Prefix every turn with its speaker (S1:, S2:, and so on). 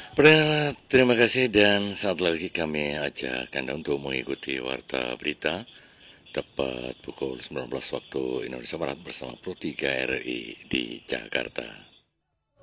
S1: Terima kasih dan saat lagi kami ajak Anda untuk mengikuti Warta Berita tepat pukul 19 waktu Indonesia Barat bersama Pro 3 RRI di Jakarta.